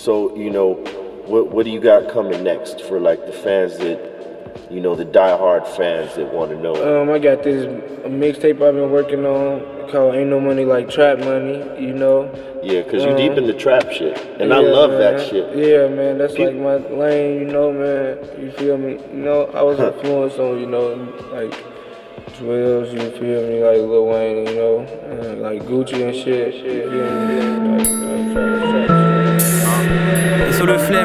So, what do you got coming next for like the fans that, the diehard fans that want to know? I got this mixtape I've been working on called Ain't No Money Like Trap Money, Yeah, because you deep in the trap shit, and I Yeah, love man. that shit. Yeah, man, that's like my lane, man. You feel me? I was influenced on, like Drills, you feel me? Like Lil Wayne, and like Gucci and shit. You feel me? Et sur le flemme